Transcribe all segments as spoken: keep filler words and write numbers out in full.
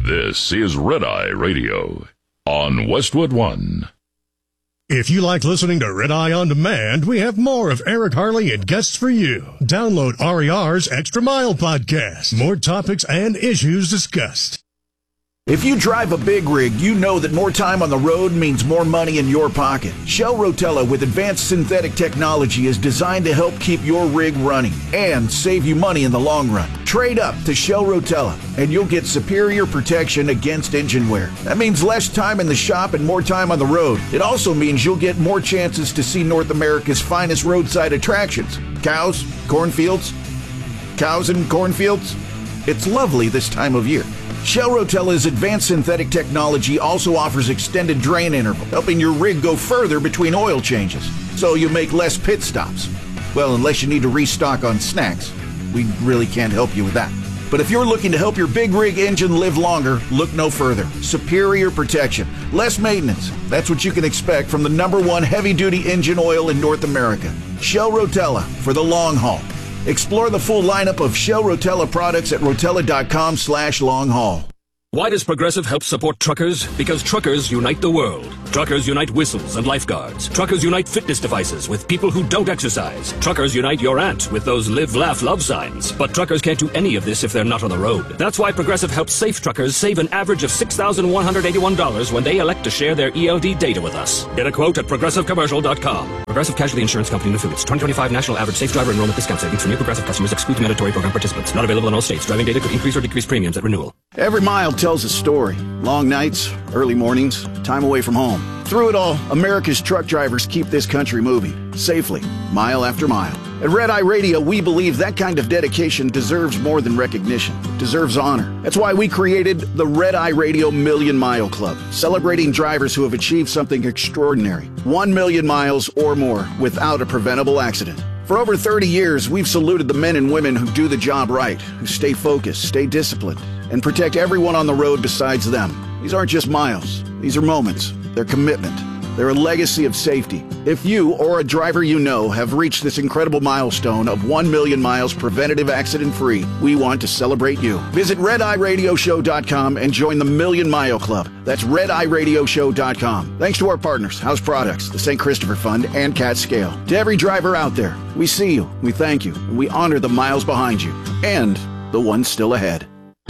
This is Red Eye Radio on Westwood One. If you like listening to Red Eye On Demand, we have more of Eric Harley and guests for you. Download R E R's Extra Mile podcast. More topics and issues discussed. If you drive a big rig, you know that more time on the road means more money in your pocket. Shell Rotella with advanced synthetic technology is designed to help keep your rig running and save you money in the long run. Trade up to Shell Rotella and you'll get superior protection against engine wear. That means less time in the shop and more time on the road. It also means you'll get more chances to see North America's finest roadside attractions. Cows, cornfields, cows and cornfields. It's lovely this time of year. Shell Rotella's advanced synthetic technology also offers extended drain interval, helping your rig go further between oil changes, so you make less pit stops. Well, unless you need to restock on snacks. We really can't help you with that. But if you're looking to help your big rig engine live longer, look no further. Superior protection, less maintenance. That's what you can expect from the number one heavy-duty engine oil in North America. Shell Rotella for the long haul. Explore the full lineup of Shell Rotella products at rotella.com slash long haul. Why does Progressive help support truckers? Because truckers unite the world. Truckers unite whistles and lifeguards. Truckers unite fitness devices with people who don't exercise. Truckers unite your aunt with those live, laugh, love signs. But truckers can't do any of this if they're not on the road. That's why Progressive helps safe truckers save an average of six thousand one hundred eighty-one dollars when they elect to share their E L D data with us. Get a quote at progressive commercial dot com. Progressive Casualty Insurance Company and affiliates. twenty twenty-five National Average Safe Driver Enrollment Discount Savings for new Progressive customers excludes mandatory program participants. Not available in all states. Driving data could increase or decrease premiums at renewal. Every mile tells a story. Long nights, early mornings, time away from home. Through it all, America's truck drivers keep this country moving, safely, mile after mile. At Red Eye Radio, we believe that kind of dedication deserves more than recognition. It deserves honor. That's why we created the Red Eye Radio Million Mile Club, celebrating drivers who have achieved something extraordinary. One million miles or more without a preventable accident. For over thirty years, we've saluted the men and women who do the job right, who stay focused, stay disciplined, and protect everyone on the road besides them. These aren't just miles. These are moments. They're commitment. They're a legacy of safety. If you or a driver you know have reached this incredible milestone of one million miles preventative accident-free, we want to celebrate you. Visit red eye radio show dot com and join the Million Mile Club. That's red eye radio show dot com. Thanks to our partners, House Products, the Saint Christopher Fund, and Cat Scale. To every driver out there, we see you, we thank you, and we honor the miles behind you, and the ones still ahead.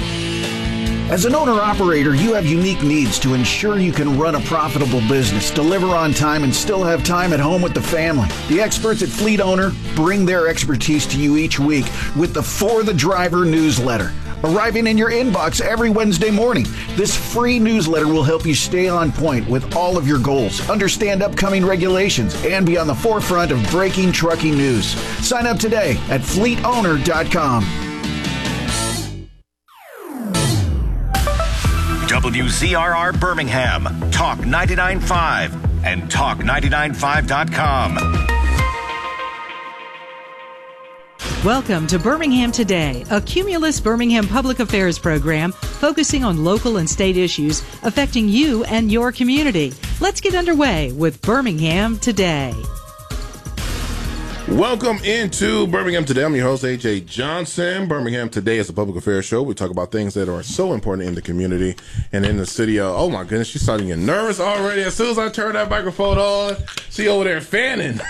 As an owner-operator, you have unique needs to ensure you can run a profitable business, deliver on time, and still have time at home with the family. The experts at Fleet Owner bring their expertise to you each week with the For the Driver newsletter, arriving in your inbox every Wednesday morning. This free newsletter will help you stay on point with all of your goals, understand upcoming regulations, and be on the forefront of breaking trucking news. Sign up today at fleet owner dot com. W Z R R Birmingham, Talk ninety-nine point five, and talk ninety-nine point five dot com. Welcome to Birmingham Today, a Cumulus Birmingham public affairs program focusing on local and state issues affecting you and your community. Let's get underway with Birmingham Today. Welcome into Birmingham Today. I'm your host, A J Johnson. Birmingham Today is a public affairs show. We talk about things that are so important in the community and in the city. Of, oh, my goodness, she's starting to get nervous already. As soon as I turn that microphone on, she over there fanning.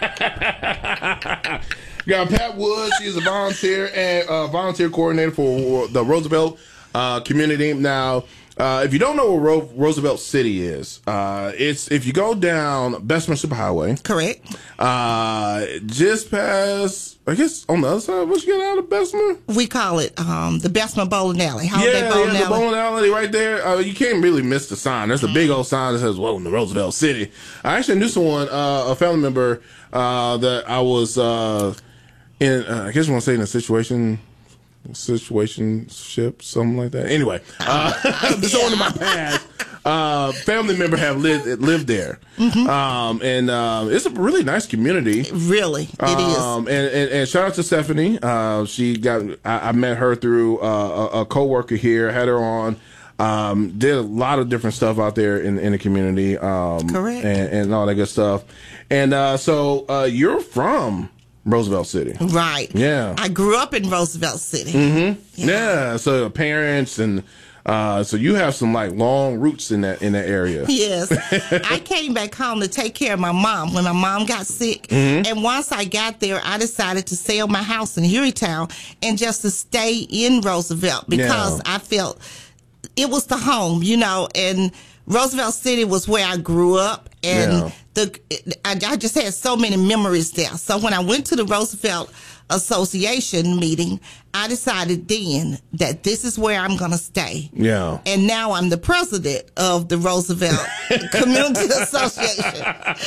We got Pat Wood. She's a volunteer and uh, volunteer coordinator for the Roosevelt uh, community. Now, Uh, if you don't know where Ro- Roosevelt City is, uh, it's if you go down Bessemer Superhighway. Correct. Uh, just past, I guess, on the other side. Once you get out of Bessemer, we call it um, the Bessemer Bowling Alley. Holiday yeah, Bowling yeah, the Alley. bowling alley right there. Uh, you can't really miss the sign. There's a big old sign that says "Welcome to Roosevelt City." I actually knew someone, uh, a family member, uh, that I was uh, in. Uh, I guess you want to say in a situation. Situationship, something like that. Anyway, uh, someone in my past, uh, family member have lived lived there, mm-hmm. um, and um, it's a really nice community. Really, it um, is. And, and and shout out to Stephanie. Uh, she got I, I met her through uh, a, a coworker here. Had her on. Um, did a lot of different stuff out there in in the community. Um, Correct. And, and all that good stuff. And uh, so uh, you're from Roosevelt City. Right. Yeah. I grew up in Roosevelt City. Mm-hmm. Yeah. yeah. So parents and Uh, so you have some like long roots in that in that area. Yes. I came back home to take care of my mom when my mom got sick. Mm-hmm. And once I got there, I decided to sell my house in Hueytown and just to stay in Roosevelt because yeah. I felt it was the home, you know, and Roosevelt City was where I grew up. And yeah. the I, I just had so many memories there. So when I went to the Roosevelt Association meeting, I decided then that this is where I'm going to stay. Yeah. And now I'm the president of the Roosevelt Community Association.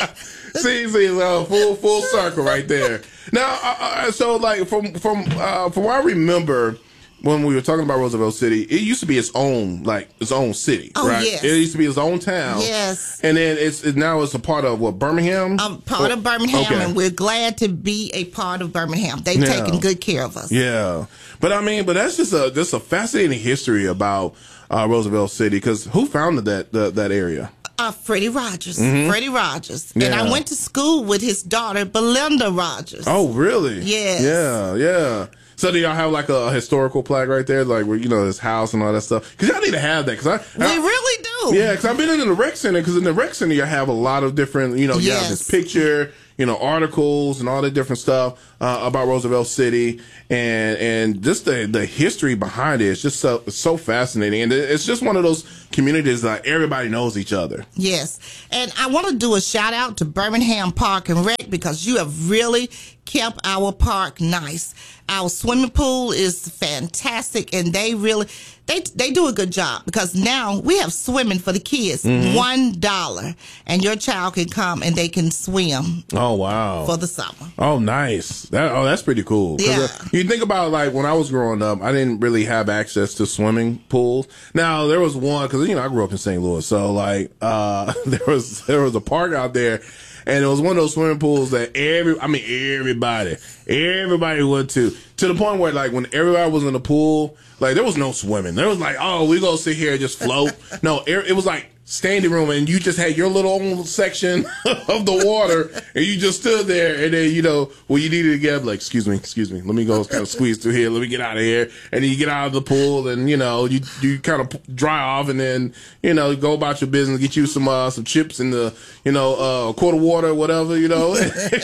see, see, uh, full full circle right there. Now, uh, uh, so like from from uh, from what I remember, when we were talking about Roosevelt City, it used to be its own, like, its own city, oh, right? Yes. It used to be its own town. Yes. And then it's it, now it's a part of, what, Birmingham? Um, part or, of Birmingham, okay. and we're glad to be a part of Birmingham. They've yeah. taken good care of us. Yeah. But, I mean, but that's just a just a fascinating history about uh, Roosevelt City, because who founded that the, that area? Uh, Freddie Rogers. Mm-hmm. Freddie Rogers. Yeah. And I went to school with his daughter, Belinda Rogers. Oh, really? Yes. Yeah, yeah. So do y'all have like a, a historical plaque right there, like where you know his house and all that stuff? Because y'all need to have that. Cause I, we I, really do. Yeah, because I've been in the rec center. Because in the rec center you have a lot of different, you know, you yes. have this picture, you know, articles and all the different stuff uh, about Roosevelt City, and and just the the history behind it is just so so fascinating, and it's just one of those communities that everybody knows each other. Yes, and I want to do a shout out to Birmingham Park and Rec because you have really kept our park nice. Our swimming pool is fantastic, and they really they they do a good job because now we have swimming for the kids, mm-hmm. one dollar, and your child can come and they can swim. Oh wow! For the summer. Oh nice. That oh that's pretty cool. Yeah. Uh, you think about like when I was growing up, I didn't really have access to swimming pools. Now there was one because you know I grew up in Saint Louis, so like uh, there was there was a park out there. And it was one of those swimming pools that every, I mean, everybody, everybody went to, to the point where, like, when everybody was in the pool, like, there was no swimming. There was like, oh, we gonna sit here and just float. No, it was like standing room, and you just had your little own section of the water, and you just stood there, and then, you know, when you needed to get up, like, excuse me, excuse me, let me go kind of squeeze through here, let me get out of here, and then you get out of the pool, and, you know, you you kind of dry off, and then, you know, go about your business, get you some uh, some chips and the, you know, uh, a quart of water, whatever, you know,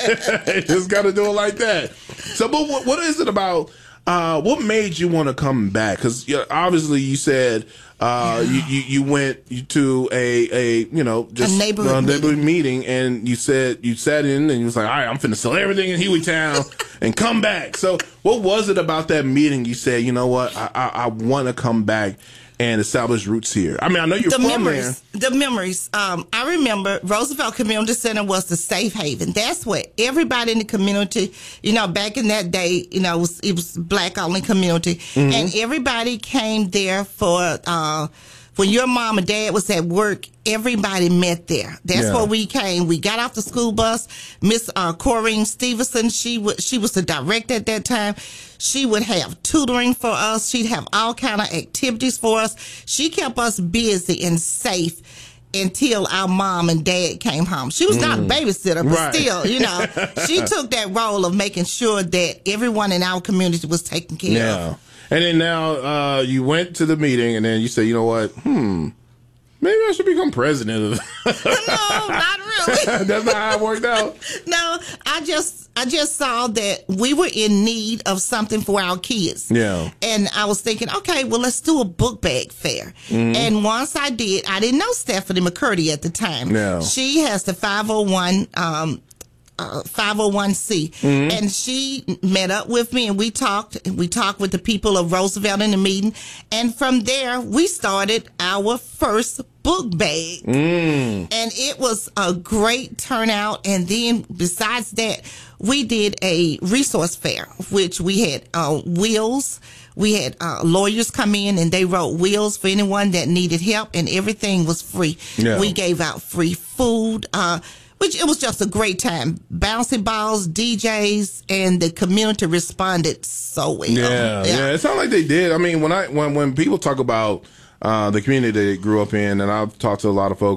just got to do it like that. So, but what, what is it about, uh, what made you want to come back? Because you know, obviously you said, Uh, you, you, you went to a, a, you know, just a neighborhood, uh, neighborhood meeting. meeting, and you said, you sat in and you was like, all right, I'm finna sell everything in Hueytown and come back. So what was it about that meeting you said, you know what, I, I, I want to come back and establish roots here? I mean, I know you're the from memories, there. The memories. Um, I remember Roosevelt Community Center was the safe haven. That's where everybody in the community, you know, back in that day, you know, it was, it was black only community, mm-hmm. and everybody came there for uh, when your mom and dad was at work. Everybody met there. That's yeah. where we came. We got off the school bus. Miss uh, Corrine Stevenson, she was she was the director at that time. She would have tutoring for us. She'd have all kind of activities for us. She kept us busy and safe until our mom and dad came home. She was not mm. a babysitter, but right. still, you know, she took that role of making sure that everyone in our community was taken care yeah. of. And then now uh, you went to the meeting, and then you said, you know what, hmm, maybe I should become president of No, not really. That's not how it worked out. No, I just I just saw that we were in need of something for our kids. Yeah. And I was thinking, okay, well, let's do a book bag fair. Mm-hmm. And once I did, I didn't know Stephanie McCurdy at the time. No. She has the five oh one um Uh, five oh one c, mm-hmm. and she met up with me, and we talked. We talked with the people of Roosevelt in the meeting, and from there we started our first book bag, mm. and it was a great turnout. And then besides that, we did a resource fair, which we had uh, wills. We had uh, lawyers come in, and they wrote wills for anyone that needed help, and everything was free. Yeah. We gave out free food. Uh, Which it was just a great time. Bouncy balls, D Js, and the community responded so well. Yeah, yeah. yeah. It sounded like they did. I mean, when I when when people talk about uh, the community they grew up in, and I've talked to a lot of folks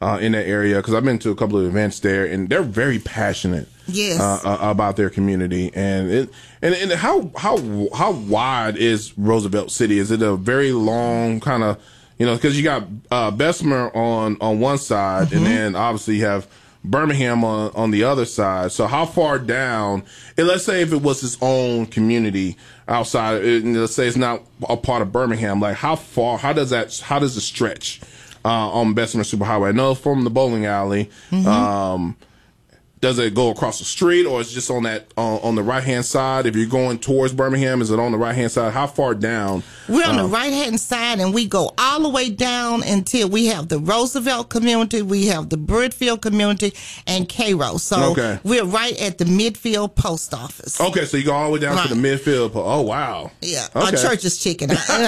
uh, in that area, because I've been to a couple of events there, and they're very passionate. Yes. Uh, uh, about their community, and it and, and how how how wide is Roosevelt City? Is it a very long kind of, you know, because you got uh, Bessemer on on one side, mm-hmm. and then obviously you have Birmingham on on the other side. So how far down? And let's say if it was its own community outside, and let's say it's not a part of Birmingham, like how far? How does that? How does it stretch uh, on Bessemer Superhighway? I know from the bowling alley. Mm-hmm. Um, Does it go across the street, or is it just on that uh, on the right hand side? If you're going towards Birmingham, is it on the right hand side? How far down? We're on uh, the right hand side, and we go all the way down until we have the Roosevelt community, we have the Bridgefield community, and Cairo. So okay. We're right at the Midfield Post Office. Okay, so you go all the way down right. to the Midfield. Oh wow. Yeah, okay. our Church's Chicken.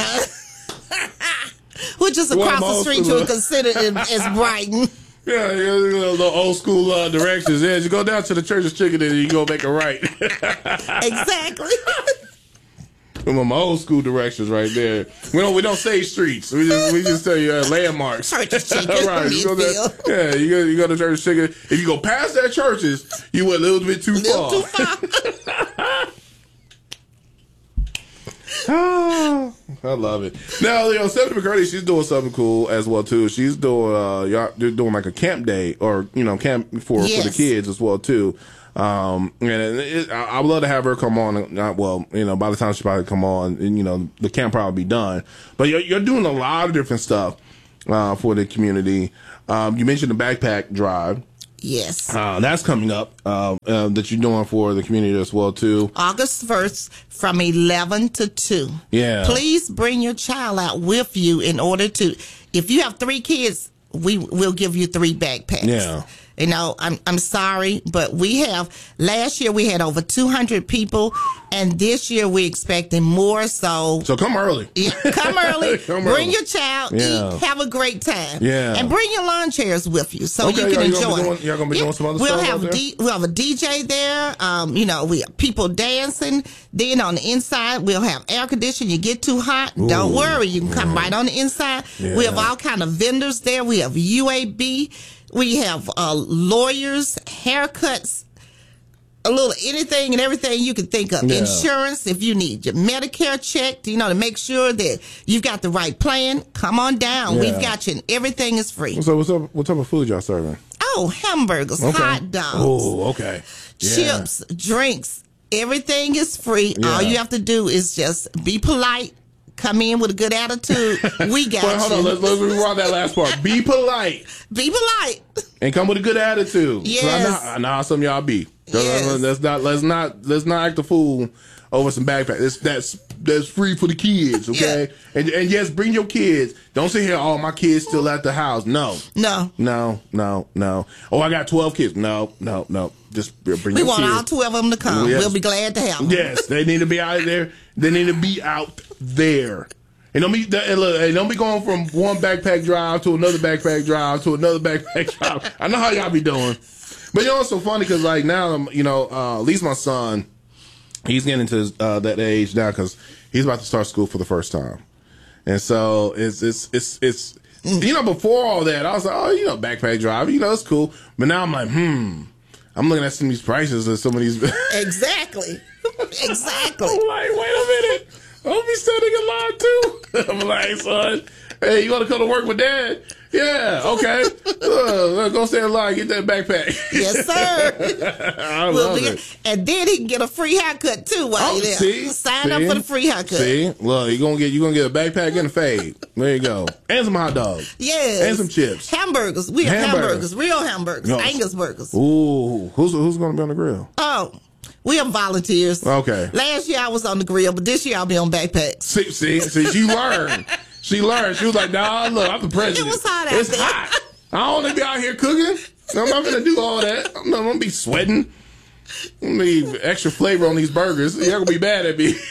Which is across the street to consider it as Brighton. Yeah, yeah, the old school uh, directions. Yeah, you go down to the Church's Chicken and you go make a right. Exactly. My old school directions right there. We don't we don't say streets. We just we just tell you uh, landmarks. Church's Chicken. Right. You go there, yeah, you go you go to Church's Chicken. If you go past that Church's, you went a little bit too little far. Too far. Oh, I love it. Now, you know, Stephanie McCurdy, she's doing something cool as well too. She's doing, uh, y'all, they're doing like a camp day, or you know, camp for yes. for the kids as well too. Um, and it, it, I, I would love to have her come on. Not well, you know, by the time she probably come on, and you know, the camp probably be done. But you're, you're doing a lot of different stuff uh, for the community. Um, you mentioned the backpack drive. Yes. Uh, that's coming up, uh, uh, that you're doing for the community as well, too. August first from eleven to two. Yeah. Please bring your child out with you in order to, if you have three kids, we will give you three backpacks. Yeah. You know, I'm I'm sorry, but we have, last year we had over two hundred people, and this year we're expecting more, so. So come early. Yeah, come early. come bring early. your child, yeah. eat, have a great time. Yeah. And bring your lawn chairs with you so okay, you can y'all enjoy. Gonna doing, y'all going to be yeah. doing some other we'll stuff have out there? D, We'll have a D J there. Um, you know, we have people dancing. Then on the inside, we'll have air conditioning. You get too hot, Ooh, don't worry. You can come yeah. right on the inside. Yeah. We have all kind of vendors there. We have U A B. We have uh, lawyers, haircuts, a little anything and everything you can think of. Yeah. Insurance, if you need your Medicare checked, you know, to make sure that you've got the right plan, come on down. Yeah. We've got you, and everything is free. So what's up? What type of food y'all serving? Oh, hamburgers, okay. hot dogs. Oh, okay. Yeah. Chips, drinks, everything is free. Yeah. All you have to do is just be polite. Come in with a good attitude. We got well, hold you. on. Let's, let's rewind that last part. Be polite. Be polite. And come with a good attitude. Yes. I know, I know how some of y'all be. Yes. Let's not let's not let's not act a fool over some backpacks. That's that's that's free for the kids, okay? Yeah. And and yes, bring your kids. Don't sit here, oh, my kids still at the house. No. No. No, no, no. Oh, I got twelve kids. No, no, no. Just bring we your kids. We want all twelve of them to come. Yes. We'll be glad to have them. Yes, they need to be out there. They need to be out there. And don't be and look, and don't be going from one backpack drive to another backpack drive to another backpack drive. I know how y'all be doing. But you know, it's so funny because like now, you know, uh, at least my son, he's getting into uh, that age now because he's about to start school for the first time, and so it's it's it's it's you know, before all that, I was like, oh, you know, backpack drive, you know, it's cool. But now I'm like, hmm, I'm looking at some of these prices of some of these. Exactly, exactly. I'm like, wait a minute, I'll be standing in line too. I'm like, son, hey, you want to come to work with Dad? Yeah, okay. uh, go stand in line, get that backpack. Yes, sir. I we'll love be, it. And then he can get a free haircut too while oh, you're there. See, Sign see, up for the free haircut. See, look, you're gonna get you're gonna get a backpack and a fade. There you go, and some hot dogs. Yes, and some chips. Hamburgers. We have hamburgers, hamburgers real hamburgers, no. Angus burgers. Ooh, who's who's gonna be on the grill? Oh. We have volunteers. Okay. Last year I was on the grill, but this year I'll be on backpacks. See, see, see she learned. She learned. She was like, nah, look, I'm the president. It was hot out It's there. hot. I don't want to be out here cooking. I'm not going to do all that. I'm not going to be sweating. I'm going to need extra flavor on these burgers. You're going to be mad at me.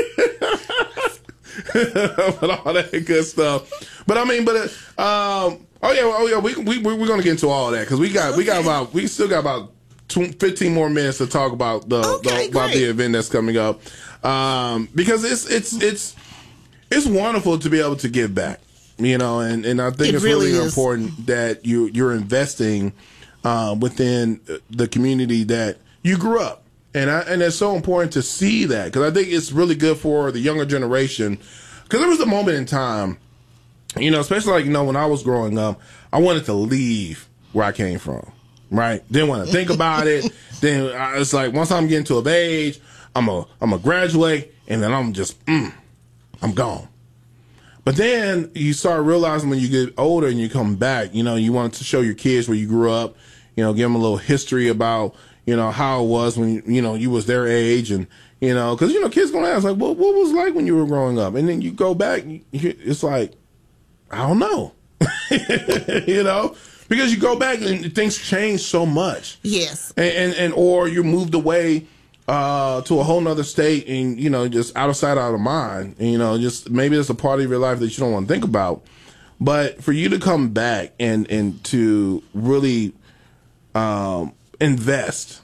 But all that good stuff. But I mean, but, uh, um, oh yeah, oh yeah, we, we, we're going to get into all that because we got, okay. we got about, we still got about fifteen more minutes to talk about the, okay, the about the event that's coming up, um, because it's it's it's it's wonderful to be able to give back. You know, and, and I think It it's really really is. important that you you're investing uh, within the community that you grew up, and I, and it's so important to see that, because I think it's really good for the younger generation. Because there was a moment in time, you know, especially like you know when I was growing up, I wanted to leave where I came from, right? Didn't want to think about it. Then I, it's like once I'm getting to a age, I'm a I'm a graduate, and then I'm just mm, I'm gone. But then you start realizing when you get older and you come back, you know, you want to show your kids where you grew up, you know, give them a little history about, you know, how it was when, you know, you was their age. And, you know, because, you know, kids going to ask, like, well, what was it like when you were growing up? And then you go back, you, it's like, I don't know, you know, because you go back and things change so much. Yes. And, and, and or you moved away uh to a whole nother state, and you know, just out of sight, out of mind, and you know, just maybe it's a part of your life that you don't want to think about. But for you to come back and and to really um invest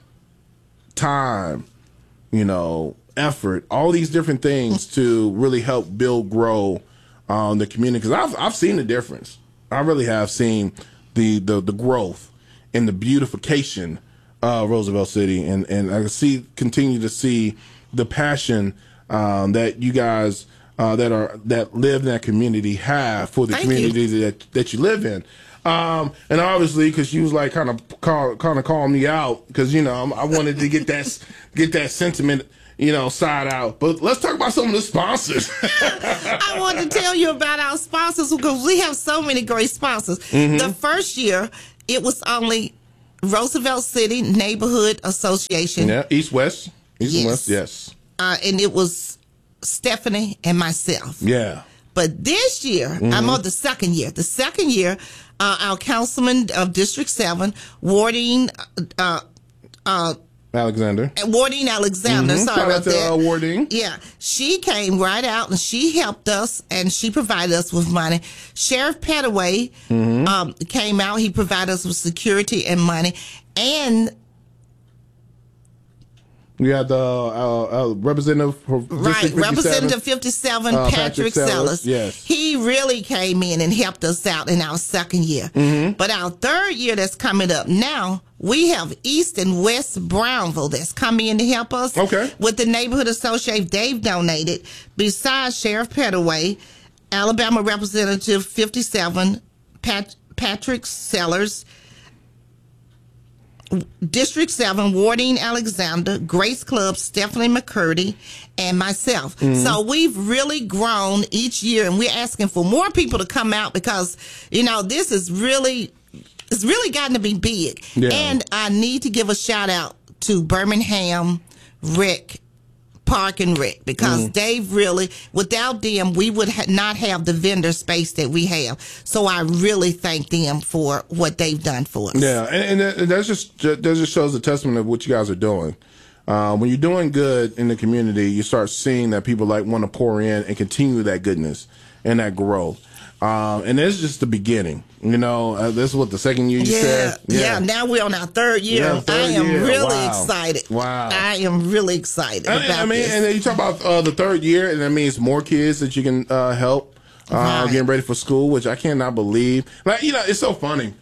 time, you know, effort, all these different things to really help build, grow um the community, because I've I've seen the difference. I really have seen the the the growth and the beautification Uh, Roosevelt City, and, and I see continue to see the passion um, that you guys uh, that are that live in that community have for the Thank community you. that that you live in, um, and obviously because you was like kind of call, kind of calling me out, because you know I'm, I wanted to get that get that sentiment, you know, side out. But let's talk about some of the sponsors. I want to tell you about our sponsors, because we have so many great sponsors. Mm-hmm. The first year, it was only Roosevelt City Neighborhood Association. Yeah, East West, East Yes. and West, yes. Uh, and it was Stephanie and myself. Yeah. But this year, Mm-hmm. I'm on the second year. The second year, uh, our councilman of District seven, Wardine, uh, uh, Alexander. Wardine Alexander, Mhm. sorry Shout out about to, that. uh, Wardine. Yeah, she came right out and she helped us and she provided us with money. Sheriff Petaway Mm-hmm. um, came out. He provided us with security and money. And We got the uh, uh, representative for right, District fifty-seven. Representative fifty-seven, Uh, Patrick, Patrick Sellers, Sellers. yes. He really came in and helped us out in our second year. Mm-hmm. But our third year that's coming up now, we have East and West Brownville that's coming in to help us. Okay. With the neighborhood association, they've donated. Besides Sheriff Petaway, Alabama Representative fifty-seven, Pat, Patrick Sellers, District seven, Wardine Alexander, Grace Club, Stephanie McCurdy, and myself. Mm-hmm. So we've really grown each year, and we're asking for more people to come out, because, you know, this is really, it's really gotten to be big. Yeah. And I need to give a shout out to Birmingham Rec, Park and Rec, because Mm. they've really, without them, we would ha- not have the vendor space that we have. So I really thank them for what they've done for us. Yeah, and, and that, and that's just that just shows the testament of what you guys are doing. Uh, when you're doing good in the community, you start seeing that people like want to pour in and continue that goodness and that growth. Um, and this is just the beginning. You know, uh, this is what the second year you Yeah, said. yeah, Now we're on our third year. Yeah, third I am year. really Wow. excited. Wow. I am really excited I, about I mean, this. and then you talk about uh, the third year, and that means more kids that you can uh, help uh, Right. getting ready for school, which I cannot believe. Like, you know, it's so funny.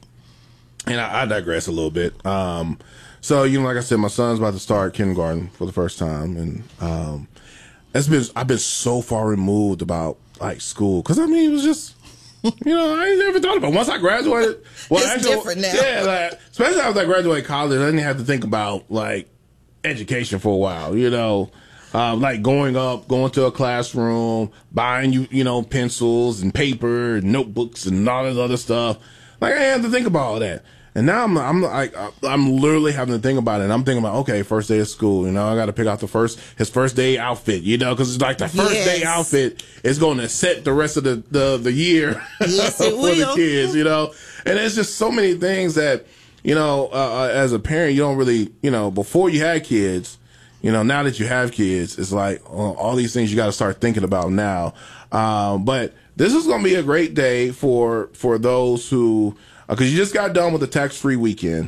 And I, I digress a little bit. Um, so, you know, like I said, my son's about to start kindergarten for the first time, and um, it's been I've been so far removed about like school, because I mean, it was just. You know, I ain't never thought about it. Once I graduated, well, It's actually, different now. Yeah, like, especially after I graduated college, I didn't have to think about like education for a while. You know, uh, like going up, going to a classroom, buying you, you know, pencils and paper and notebooks and all this other stuff. Like I didn't have to think about all that. And now I'm, I'm like, I'm literally having to think about it. And I'm thinking about, okay, first day of school, you know, I got to pick out the first, his first day outfit, you know, cause it's like the first Yes. day outfit is going to set the rest of the, the, the year Yes, it for the will. kids, you know, and it's just so many things that, you know, uh, uh, as a parent, you don't really, you know, before you had kids, you know, now that you have kids, it's like uh, all these things you got to start thinking about now. Um, but this is going to be a great day for, for those who, because you just got done with the tax-free weekend,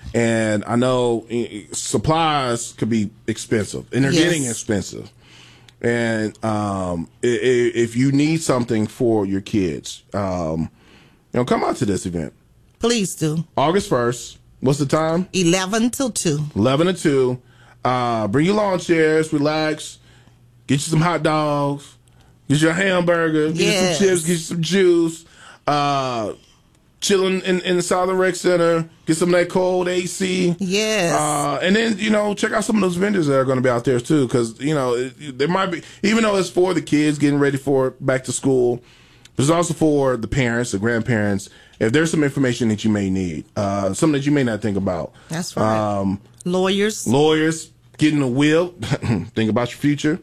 and I know eh, supplies could be expensive, and they're Yes. getting expensive. And um, i- i- if you need something for your kids, um, you know, come out to this event. Please do. August first. What's the time? eleven till two. eleven to two. Uh, bring your lawn chairs, relax, get you some hot dogs, get you a hamburger, get Yes. you some chips, get you some juice, uh, chilling in, in the Southern Rec Center, get some of that cold A C. Yes. Uh, and then, you know, check out some of those vendors that are going to be out there too, because, you know, it, there might be, even though it's for the kids getting ready for back to school, but it's also for the parents, the grandparents, if there's some information that you may need, uh, something that you may not think about. That's right. Um, Lawyers. Lawyers, getting a will, think about your future.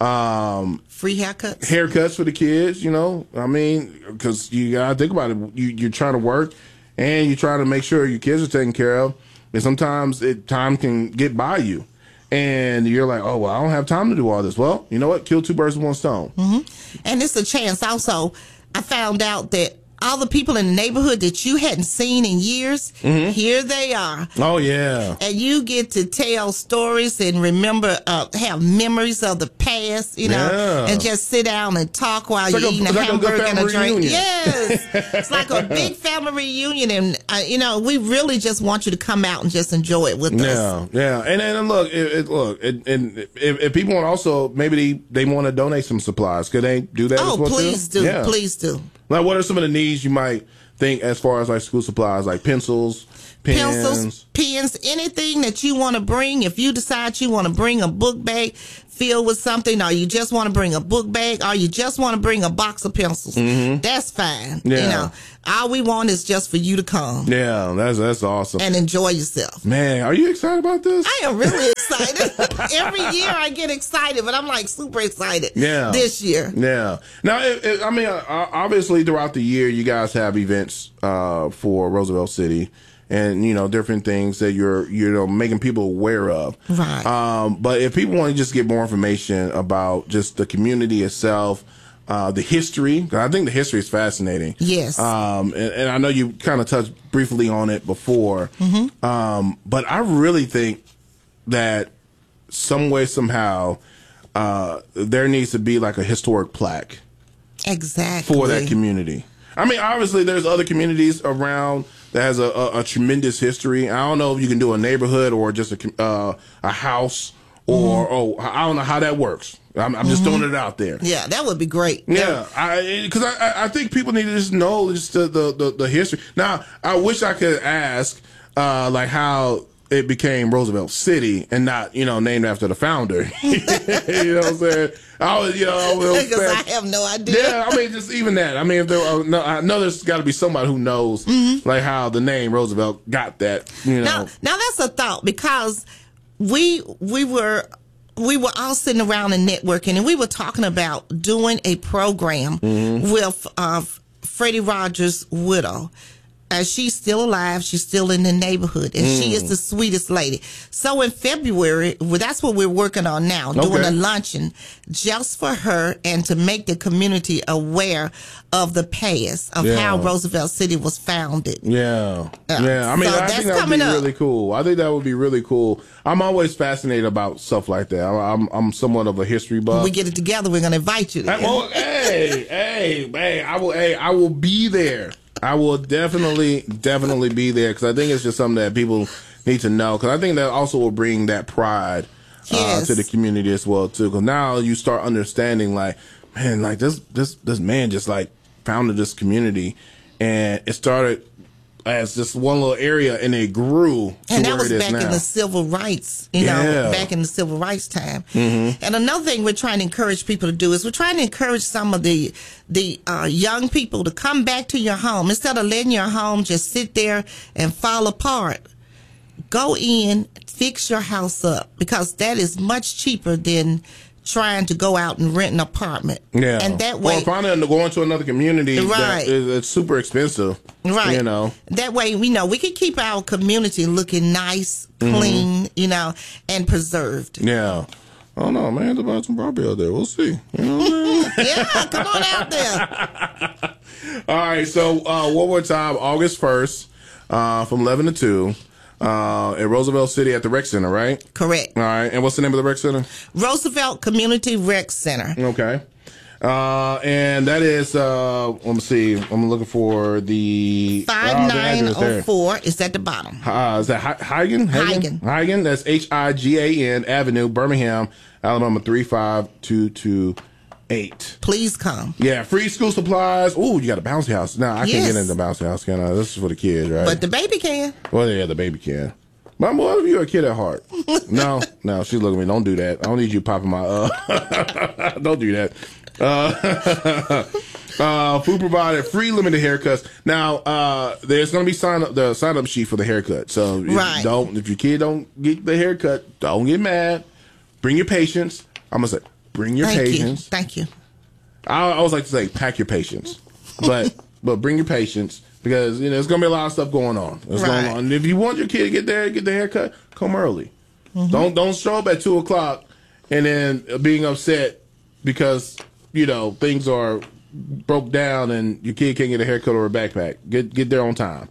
Um, Free haircuts. haircuts for the kids, you know. I mean, because you gotta think about it. You, you're trying to work, and you're trying to make sure your kids are taken care of. And sometimes it, time can get by you, and you're like, oh well, I don't have time to do all this. Well, you know what? Kill two birds with one stone. Mm-hmm. And it's a chance. Also, I found out that all the people in the neighborhood that you hadn't seen in years, Mm-hmm. here they are. Oh yeah. And you get to tell stories and remember, uh, have memories of the past, you know, Yeah. and just sit down and talk while It's you're like a- eating a it's like a good hamburger and a family drink. reunion. Yes. It's like a big family reunion. And, uh, you know, we really just want you to come out and just enjoy it with us. Yeah, yeah, and and look, it, it, look, it, and if, if people want also maybe they, they want to donate some supplies, could they do that? Oh, as well please too? do. Yeah. Please do. Like, what are some of the needs you might think as far as like school supplies, like pencils, pens? Pencils, pens, anything that you want to bring. If you decide you want to bring a book bag filled with something, or you just want to bring a book bag, or you just want to bring a box of pencils, that's fine. Yeah. You know, all we want is just for you to come Yeah, that's that's awesome. and enjoy yourself. Man, are you excited about this? I am really excited. Every year I get excited, but I'm like super excited. Yeah. This year. Yeah. Now, it, it, I mean, uh, obviously throughout the year, you guys have events uh, for Roosevelt City, and you know different things that you're you know making people aware of. Right. Um, but if people want to just get more information about just the community itself, uh, the history, 'cause I think the history is fascinating. Yes. Um, and, and I know you kind of touched briefly on it before. Mm-hmm. Um, but I really think that some way, somehow, uh, there needs to be like a historic plaque Exactly. for that community. I mean, obviously, there's other communities around that has a, a, a tremendous history. I don't know if you can do a neighborhood or just a uh, a house, or Mm-hmm. oh, I don't know how that works. I'm, I'm just throwing it out there. Yeah, that would be great. Yeah, I because I, I I think people need to just know just the the, the, the history. Now, I wish I could ask uh, like how it became Roosevelt City and not, you know, named after the founder. You know what I'm saying? I was, you know, I was Because I have no idea. yeah, I mean, just even that. I mean, if there, uh, no, I know there's got to be somebody who knows, like how the name Roosevelt got that. You know, Now, now that's a thought, because we we were we were all sitting around and networking, and we were talking about doing a program with uh, Freddie Rogers' widow. Uh, she's still alive. She's still in the neighborhood, and she is the sweetest lady. So in February, well, that's what we're working on now, doing Okay. a luncheon just for her and to make the community aware of the past of Yeah. how Roosevelt City was founded. Yeah, Yeah. yeah. I mean, So I that's think that would coming be up. really cool. I think that would be really cool. I'm always fascinated about stuff like that. I'm I'm somewhat of a history buff. When we get it together, we're going to invite you. Hey, well, hey, hey, hey, I will, hey, I will be there. I will definitely, definitely be there, because I think it's just something that people need to know. Because I think that also will bring that pride uh, Yes. to the community as well too. Because now you start understanding, like, man, like this, this, this man just like founded this community, and it started as just one little area, and it grew to And that where was it is back now. in the civil rights, you Yeah. know, back in the civil rights time. Mm-hmm. And another thing we're trying to encourage people to do is we're trying to encourage some of the the uh, young people to come back to your home instead of letting your home just sit there and fall apart. Go in, fix your house up, because that is much cheaper than trying to go out and rent an apartment. Yeah, And that way, or finding going to another community, Right. that is, it's super expensive. right? You know. That way, we know we can keep our community looking nice, Mm-hmm. clean, you know, and preserved. Yeah. I don't know, man. About some property out there. We'll see. You know what I'm saying? Yeah, come on out there. All right. So uh, one more time, August first, uh, from eleven to two. uh, in Roosevelt City at the Rec Center, right? Correct. All right. And what's the name of the Rec Center? Roosevelt Community Rec Center. Okay. Uh, and that is, uh, let me see, I'm looking for the five nine oh four uh, is at the bottom. Uh, is that Hagen? Hagen. Hagen. That's H I G A N Avenue, Birmingham, Alabama, three five two two eight. Please come. Yeah, free school supplies. Ooh, you got a bouncy house. No, I Yes. can't get into the bouncy house, can I? This is for the kids, right? But the baby can. Well, yeah, the baby can. My boy, you're a kid at heart. No, no, she's looking at me. Don't do that. I don't need you popping my, uh, don't do that. Uh, uh, food provided, free limited haircuts. Now, uh, there's going to be sign up, the sign up sheet for the haircut. So if Right. you don't, if your kid don't get the haircut, don't get mad. Bring your patience. I'm going to say, bring your Thank patience. you. Thank you. I, I always like to say, pack your patience, but but bring your patience because you know there's gonna be a lot of stuff going on. There's Right. going on. And if you want your kid to get there, get the haircut, come early. Don't don't show up at two o'clock and then being upset because you know things are broke down and your kid can't get a haircut or a backpack. Get get there on time.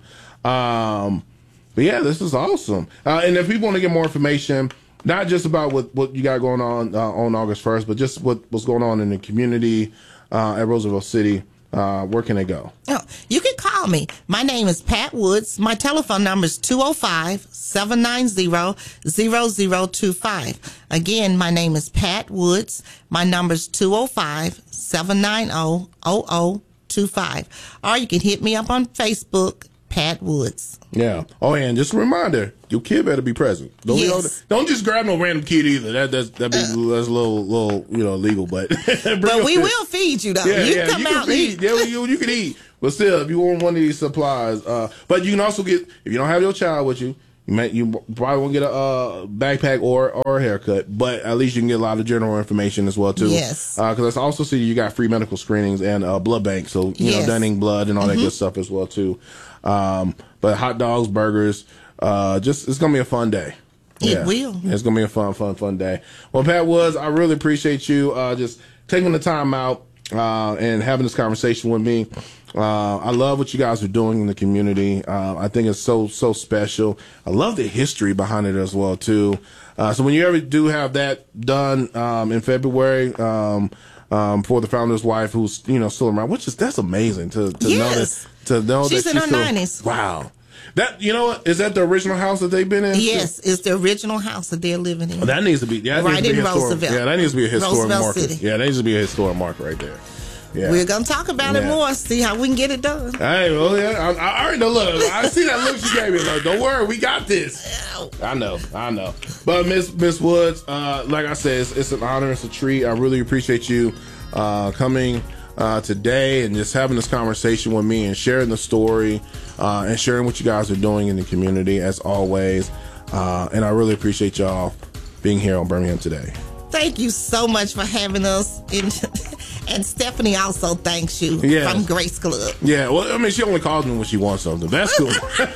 Um, but yeah, this is awesome. Uh, and if people want to get more information. Not just about what, what you got going on uh, on August first, but just what, what's going on in the community uh, at Roosevelt City. Uh, where can they go? Oh, you can call me. My name is Pat Woods. My telephone number is two oh five, seven nine zero, zero zero two five. Again, my name is Pat Woods. My number is two oh five, seven nine zero, zero zero two five. Or you can hit me up on Facebook, Pat Woods. Yeah. Oh, and just a reminder, your kid better be present. Don't, Yes. don't, don't just grab no random kid either. That that's that be, that's a little little you know illegal, but But we will feed you though. Yeah, you yeah, can come you out can and eat. eat. Yeah, you, you can eat. But still, if you want one of these supplies, uh, but you can also get if you don't have your child with you, you may you probably won't get a uh, backpack or or a haircut, but at least you can get a lot of general information as well too. Yes. Because uh, I also see you got free medical screenings and uh, blood bank, so you Yes. know donning blood and all that good stuff as well too. Um, but hot dogs, burgers, uh, just it's gonna be a fun day. It will. It's gonna be a fun, fun, fun day. Well, Pat Woods, I really appreciate you uh, just taking the time out uh, and having this conversation with me. Uh, I love what you guys are doing in the community. Uh, I think it's so so special. I love the history behind it as well too. Uh, so when you ever do have that done um, in February. Um, Um, for the founder's wife, who's you know still around, which is that's amazing to to know that Yes. to know She's that in she's her still, nineties. Wow, that you know what is that the original house that they've been in? Yes, it's the original house that they're living in. Well, that needs to be yeah, that Right needs to be in historic. Roosevelt. Yeah, that needs to be a historic Roosevelt marker. City. Yeah, that needs to be a historic marker right there. Yeah. We're gonna talk about Yeah. it more. See how we can get it done. Hey, well, yeah, I, I already know. Look, I see that look she gave me. Like, don't worry, we got this. I know, I know. But Miss Miss Woods, uh, like I said, it's, it's an honor, it's a treat. I really appreciate you uh, coming uh, today and just having this conversation with me and sharing the story uh, and sharing what you guys are doing in the community as always. Uh, and I really appreciate y'all being here on Birmingham Today. Thank you so much for having us. And, and Stephanie also thanks you Yes. from Grace Club. Yeah, well, I mean, she only calls me when she wants something. That's cool.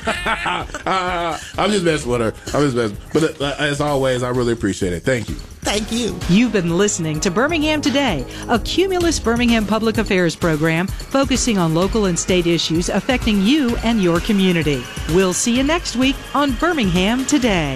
uh, I'm just messing with her. I'm just messing. But uh, as always, I really appreciate it. Thank you. Thank you. You've been listening to Birmingham Today, a Cumulus Birmingham public affairs program focusing on local and state issues affecting you and your community. We'll see you next week on Birmingham Today.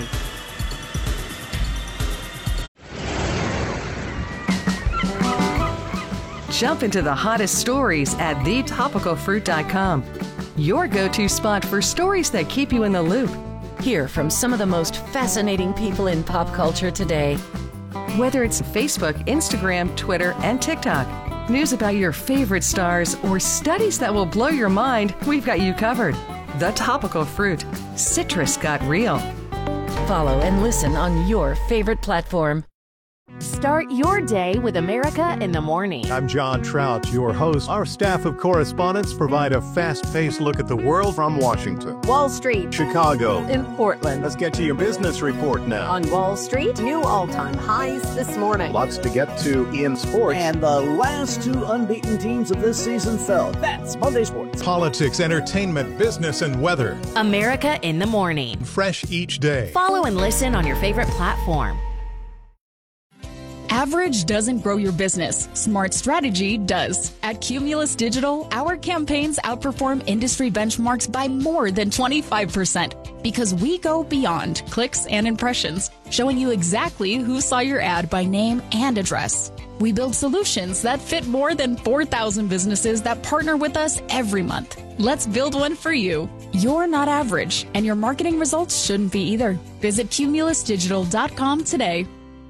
Jump into the hottest stories at the topical fruit dot com. Your go-to spot for stories that keep you in the loop. Hear from some of the most fascinating people in pop culture today. Whether it's Facebook, Instagram, Twitter, and TikTok, news about your favorite stars, or studies that will blow your mind, we've got you covered. The Topical Fruit. Citrus got real. Follow and listen on your favorite platform. Start your day with America in the Morning. I'm John Trout, your host. Our staff of correspondents provide a fast-paced look at the world from Washington, Wall Street, Chicago, and Portland. Let's get to your business report now. On Wall Street, new all-time highs this morning. Lots to get to in sports. And the last two unbeaten teams of this season fell. That's Monday Sports. Politics, entertainment, business, and weather. America in the Morning. Fresh each day. Follow and listen on your favorite platform. Average doesn't grow your business. Smart strategy does. At Cumulus Digital, our campaigns outperform industry benchmarks by more than twenty-five percent because we go beyond clicks and impressions, showing you exactly who saw your ad by name and address. We build solutions that fit more than four thousand businesses that partner with us every month. Let's build one for you. You're not average, and your marketing results shouldn't be either. Visit cumulus digital dot com today.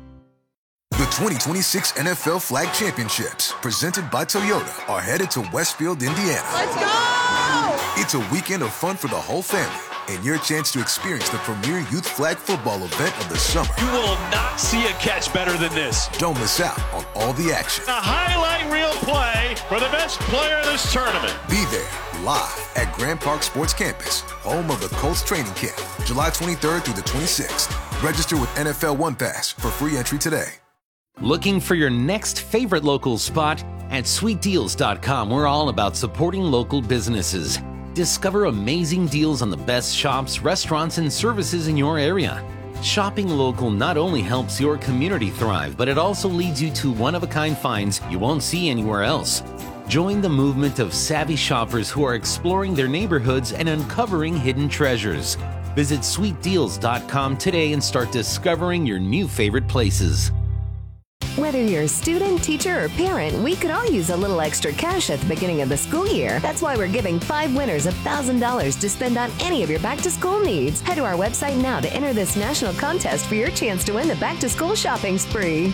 The twenty twenty-six N F L Flag Championships, presented by Toyota, are headed to Westfield, Indiana. Let's go! It's a weekend of fun for the whole family, and your chance to experience the premier youth flag football event of the summer. You will not see a catch better than this. Don't miss out on all the action. A highlight reel play for the best player in this tournament. Be there, live at Grand Park Sports Campus, home of the Colts training camp, July twenty-third through the twenty-sixth. Register with N F L One Pass for free entry today. Looking for your next favorite local spot? At sweet deals dot com, we're all about supporting local businesses. Discover amazing deals on the best shops, restaurants, and services in your area. Shopping local not only helps your community thrive, but it also leads you to one-of-a-kind finds you won't see anywhere else. Join the movement of savvy shoppers who are exploring their neighborhoods and uncovering hidden treasures. Visit sweet deals dot com today and start discovering your new favorite places. Whether you're a student, teacher, or parent, we could all use a little extra cash at the beginning of the school year. That's why we're giving five winners one thousand dollars to spend on any of your back-to-school needs. Head to our website now to enter this national contest for your chance to win the back-to-school shopping spree.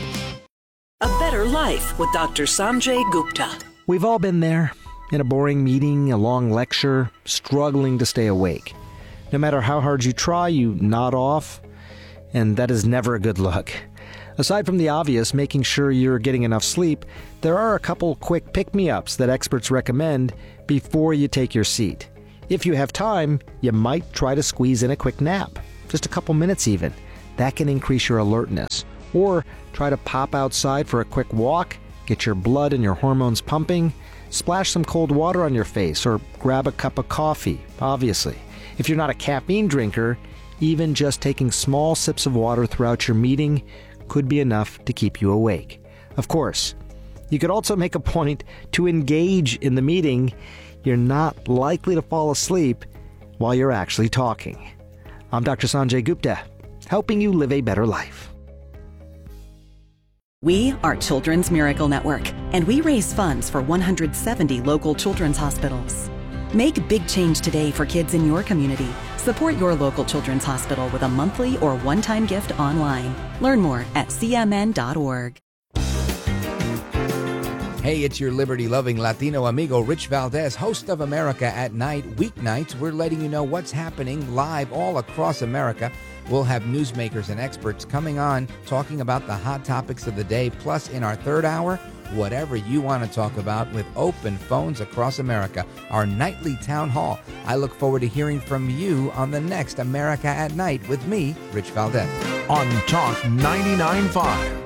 A Better Life with Doctor Sanjay Gupta. We've all been there. In a boring meeting, a long lecture, struggling to stay awake. No matter how hard you try, you nod off, and that is never a good look. Aside from the obvious, making sure you're getting enough sleep, there are a couple quick pick-me-ups that experts recommend before you take your seat. If you have time, you might try to squeeze in a quick nap, just a couple minutes even. That can increase your alertness. Or try to pop outside for a quick walk, get your blood and your hormones pumping, splash some cold water on your face, or grab a cup of coffee, obviously. If you're not a caffeine drinker, even just taking small sips of water throughout your meeting could be enough to keep you awake. Of course, you could also make a point to engage in the meeting. You're not likely to fall asleep while you're actually talking. I'm Doctor Sanjay Gupta, helping you live a better life. We are Children's Miracle Network, and we raise funds for one hundred seventy local children's hospitals. Make big change today for kids in your community. Support your local children's hospital with a monthly or one-time gift online. Learn more at c m n dot org. Hey, it's your liberty-loving Latino amigo, Rich Valdez, host of America at Night. Weeknights, we're letting you know what's happening live all across America. We'll have newsmakers and experts coming on talking about the hot topics of the day. Plus, in our third hour, whatever you want to talk about with open phones across America, our nightly town hall. I look forward to hearing from you on the next America at Night with me, Rich Valdez. On Talk ninety-nine point five.